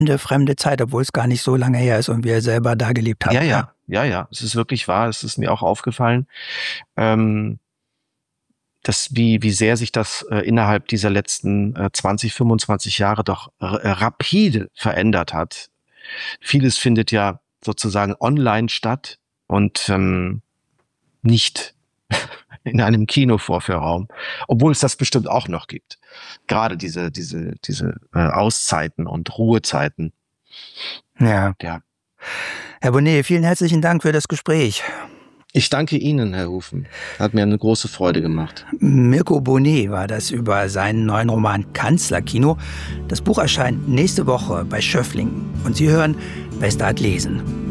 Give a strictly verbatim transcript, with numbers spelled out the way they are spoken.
'ne fremde Zeit, obwohl es gar nicht so lange her ist und wir selber da gelebt haben. Ja, ja, ja, ja. Es ist wirklich wahr. Es ist mir auch aufgefallen, ähm, dass wie wie sehr sich das, äh, innerhalb dieser letzten, äh, zwanzig, fünfundzwanzig Jahre doch r äh, rapide verändert hat. Vieles findet ja sozusagen online statt und, ähm, nicht in einem Kinovorführraum, obwohl es das bestimmt auch noch gibt. Gerade diese diese diese, äh, Auszeiten und Ruhezeiten. Ja. Ja. Herr Bonnet, vielen herzlichen Dank für das Gespräch. Ich danke Ihnen, Herr Hufen. Hat mir eine große Freude gemacht. Mirko Bonnet war das über seinen neuen Roman Kanzlerkino. Das Buch erscheint nächste Woche bei Schöffling. Und Sie hören Bestart lesen.